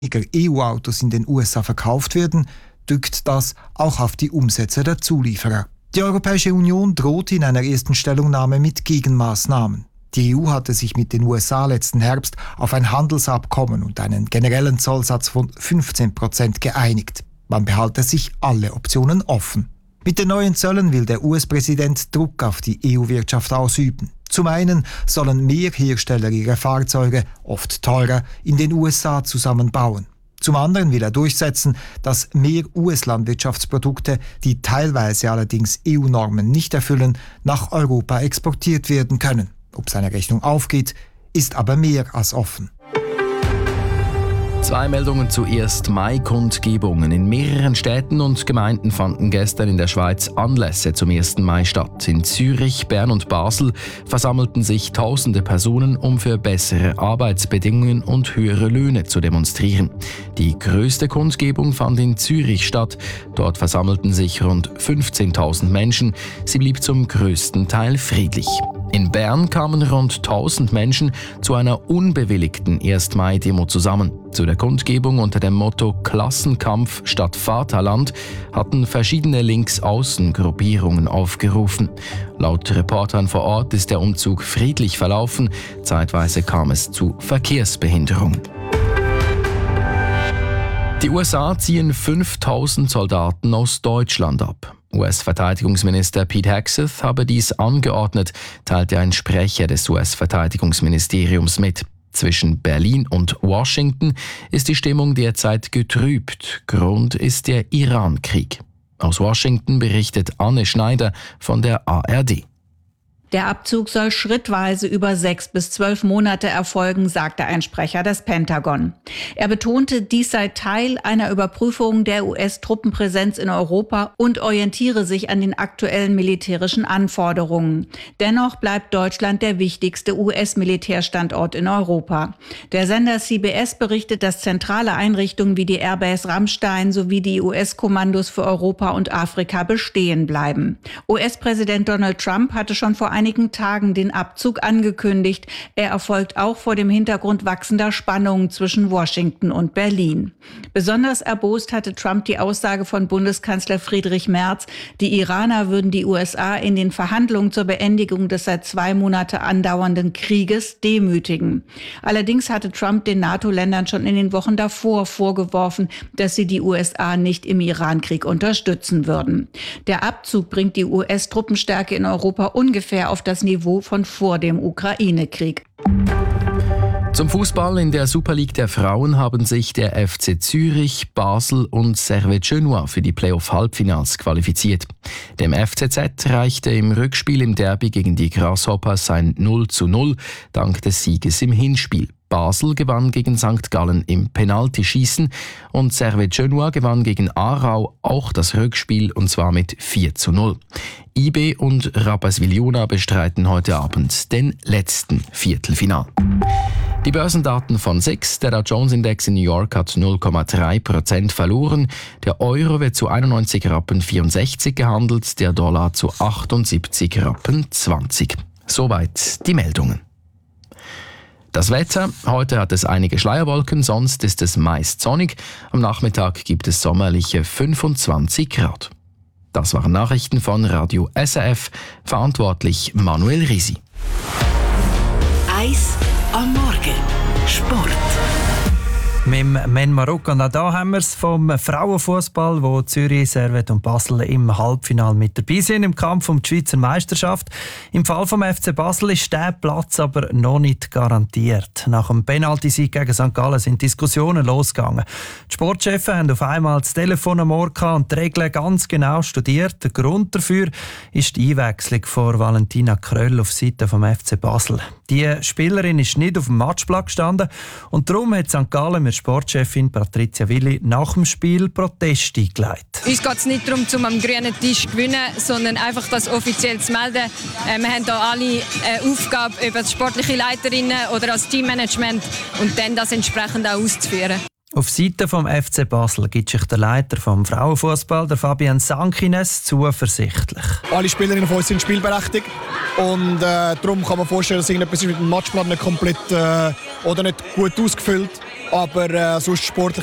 weniger EU-Autos in den USA verkauft werden, drückt das auch auf die Umsätze der Zulieferer. Die Europäische Union droht in einer ersten Stellungnahme mit Gegenmaßnahmen. Die EU hatte sich mit den USA letzten Herbst auf ein Handelsabkommen und einen generellen Zollsatz von 15% geeinigt. Man behalte sich alle Optionen offen. Mit den neuen Zöllen will der US-Präsident Druck auf die EU-Wirtschaft ausüben. Zum einen sollen mehr Hersteller ihre Fahrzeuge, oft teurer, in den USA zusammenbauen. Zum anderen will er durchsetzen, dass mehr US-Landwirtschaftsprodukte, die teilweise allerdings EU-Normen nicht erfüllen, nach Europa exportiert werden können. Ob seine Rechnung aufgeht, ist aber mehr als offen. 2 Meldungen zu 1. Mai-Kundgebungen. In mehreren Städten und Gemeinden fanden gestern in der Schweiz Anlässe zum 1. Mai statt. In Zürich, Bern und Basel versammelten sich tausende Personen, um für bessere Arbeitsbedingungen und höhere Löhne zu demonstrieren. Die größte Kundgebung fand in Zürich statt. Dort versammelten sich rund 15.000 Menschen. Sie blieb zum größten Teil friedlich. In Bern kamen rund 1000 Menschen zu einer unbewilligten 1. Mai-Demo zusammen. Zu der Kundgebung unter dem Motto Klassenkampf statt Vaterland hatten verschiedene Linksaußen-Gruppierungen aufgerufen. Laut Reportern vor Ort ist der Umzug friedlich verlaufen. Zeitweise kam es zu Verkehrsbehinderungen. Die USA ziehen 5000 Soldaten aus Deutschland ab. US-Verteidigungsminister Pete Hegseth habe dies angeordnet, teilte ein Sprecher des US-Verteidigungsministeriums mit. Zwischen Berlin und Washington ist die Stimmung derzeit getrübt. Grund ist der Iran-Krieg. Aus Washington berichtet Anne Schneider von der ARD. Der Abzug soll schrittweise über 6 bis 12 Monate erfolgen, sagte ein Sprecher des Pentagon. Er betonte, dies sei Teil einer Überprüfung der US-Truppenpräsenz in Europa und orientiere sich an den aktuellen militärischen Anforderungen. Dennoch bleibt Deutschland der wichtigste US-Militärstandort in Europa. Der Sender CBS berichtet, dass zentrale Einrichtungen wie die Airbase Ramstein sowie die US-Kommandos für Europa und Afrika bestehen bleiben. US-Präsident Donald Trump hatte schon vor einigen Tagen den Abzug angekündigt. Er erfolgt auch vor dem Hintergrund wachsender Spannungen zwischen Washington und Berlin. Besonders erbost hatte Trump die Aussage von Bundeskanzler Friedrich Merz, die Iraner würden die USA in den Verhandlungen zur Beendigung des seit 2 Monate andauernden Krieges demütigen. Allerdings hatte Trump den NATO-Ländern schon in den Wochen davor vorgeworfen, dass sie die USA nicht im Iran-Krieg unterstützen würden. Der Abzug bringt die US-Truppenstärke in Europa ungefähr auf das Niveau von vor dem Ukraine-Krieg. Zum Fußball in der Super League der Frauen haben sich der FC Zürich, Basel und Servette Genua für die Playoff-Halbfinals qualifiziert. Dem FCZ reichte im Rückspiel im Derby gegen die Grasshoppers ein 0:0 dank des Sieges im Hinspiel. Basel gewann gegen St. Gallen im Penaltyschießen und Servette Genua gewann gegen Aarau auch das Rückspiel und zwar mit 4:0. IB und Rapperswil-Jona bestreiten heute Abend den letzten Viertelfinal. Die Börsendaten von SIX, der Dow-Jones-Index in New York hat 0,3% verloren, der Euro wird zu 91,64 Rappen gehandelt, der Dollar zu 78,20 Rappen. Soweit die Meldungen. Das Wetter, heute hat es einige Schleierwolken, sonst ist es meist sonnig. Am Nachmittag gibt es sommerliche 25 Grad. Das waren Nachrichten von Radio SRF, verantwortlich Manuel Risi. Eis am Morgen. Sport. Mit dem Men Marok. Und auch da haben wir es vom Frauenfußball, wo Zürich, Servette und Basel im Halbfinale mit dabei sind im Kampf um die Schweizer Meisterschaft. Im Fall vom FC Basel ist der Platz aber noch nicht garantiert. Nach dem Penalty-Sieg gegen St. Gallen sind Diskussionen losgegangen. Die Sportchefs haben auf einmal das Telefon am Ohr und die Regeln ganz genau studiert. Der Grund dafür ist die Einwechslung von Valentina Kröll auf Seite vom FC Basel. Die Spielerin ist nicht auf dem Matchplatz gestanden und darum hat St. Gallen mit Sportchefin Patricia Willi nach dem Spiel Protest eingeleitet. Uns geht es nicht darum, am grünen Tisch zu gewinnen, sondern einfach das offiziell zu melden. Wir haben hier alle eine Aufgabe über als sportliche Leiterinnen oder als Teammanagement und dann das entsprechend auch auszuführen. Auf Seite vom FC Basel gibt sich der Leiter vom Frauenfußball, der Fabian Sankines, zuversichtlich. Alle Spielerinnen von uns sind spielberechtigt und darum kann man vorstellen, dass irgendetwas mit dem Matchplan nicht komplett oder nicht gut ausgefüllt. Aber sonst sportlich